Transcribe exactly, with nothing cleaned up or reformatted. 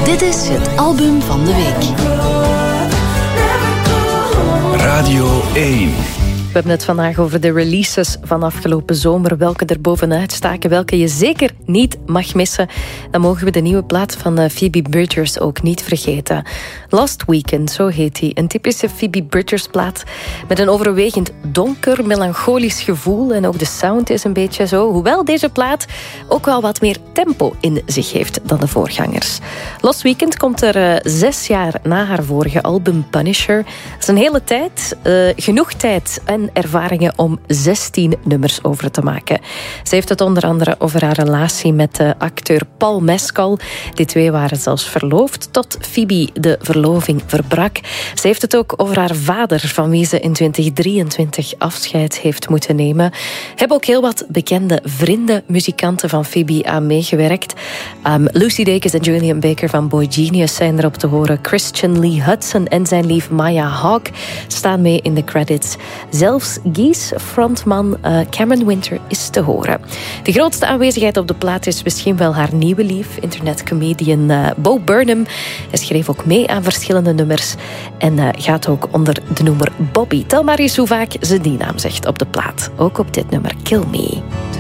Dit is het album van de week. Radio één. We hebben het vandaag over de releases van afgelopen zomer. Welke er bovenuit staken, welke je zeker niet mag missen. Dan mogen we de nieuwe plaat van Phoebe Bridgers ook niet vergeten. Last Weekend, zo heet hij. Een typische Phoebe Bridgers plaat met een overwegend donker, melancholisch gevoel. En ook de sound is een beetje zo. Hoewel deze plaat ook wel wat meer tempo in zich heeft dan de voorgangers. Last Weekend komt er uh, zes jaar na haar vorige album Punisher. Dat is een hele tijd. Uh, genoeg tijd en ervaringen om zestien nummers over te maken. Ze heeft het onder andere over haar relatie met de acteur Paul Mescal. Die twee waren zelfs verloofd tot Phoebe de verloving verbrak. Ze heeft het ook over haar vader, van wie ze in twintig drieëntwintig afscheid heeft moeten nemen. Hebben ook heel wat bekende vrienden, muzikanten van Phoebe aan meegewerkt. Um, Lucy Dacus en Julian Baker van Boy Genius zijn erop te horen. Christian Lee Hudson en zijn lief Maya Hawke staan mee in de credits. Zelfs Geese frontman uh, Cameron Winter is te horen. De grootste aanwezigheid op de plaat is misschien wel haar nieuwe lief, internetcomedian uh, Bo Burnham. Hij schreef ook mee aan verschillende nummers en uh, gaat ook onder de noemer Bobby. Tel maar eens hoe vaak ze die naam zegt op de plaat. Ook op dit nummer Kill Me.